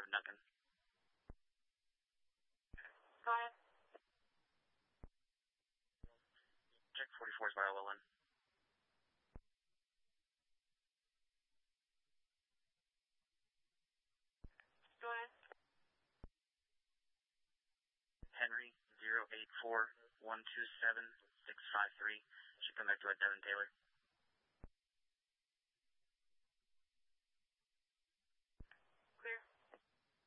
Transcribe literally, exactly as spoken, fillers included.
from Duncan. Go ahead. Check forty-four is by Llewellyn. Go ahead. Henry, zero eight four one two seven six five three. Should come back to a Devin Taylor.